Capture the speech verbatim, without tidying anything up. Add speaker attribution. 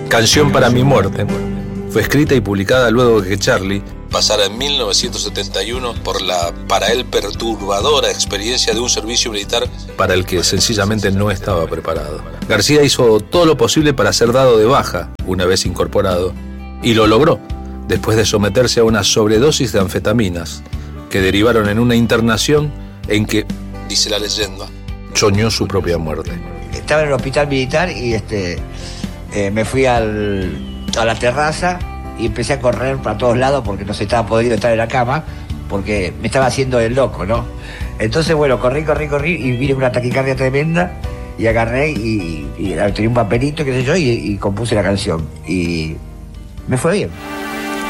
Speaker 1: Canción para mi muerte fue escrita y publicada luego de que Charlie pasara en mil novecientos setenta y uno por la para él perturbadora experiencia de un servicio militar para el que sencillamente no estaba preparado. García hizo todo lo posible para ser dado de baja una vez incorporado, y lo logró después de someterse a una sobredosis de anfetaminas que derivaron en una internación en que, dice la leyenda, soñó su propia muerte.
Speaker 2: Estaba en el hospital militar y este eh, me fui al, a la terraza y empecé a correr para todos lados porque no se estaba pudiendo estar en la cama, porque me estaba haciendo el loco, ¿no? Entonces, bueno, corrí, corrí, corrí y vine con una taquicardia tremenda y agarré y, y, y tenía un papelito, qué sé yo, y, y compuse la canción. Y me fue bien.